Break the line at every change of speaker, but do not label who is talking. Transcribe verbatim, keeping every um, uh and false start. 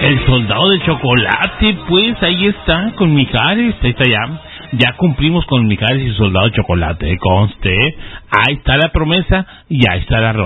El soldado de chocolate, pues ahí está, con Mijares, ahí está ya. Ya cumplimos con Mijares y soldado de chocolate, conste. Ahí está la promesa y ahí está la